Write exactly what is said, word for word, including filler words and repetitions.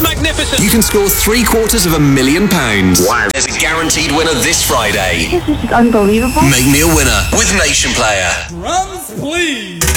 magnificent. You can score three quarters of a million pounds. Wow. There's a guaranteed winner this Friday. This is unbelievable. Make me a winner with Nation Player. Drums, please.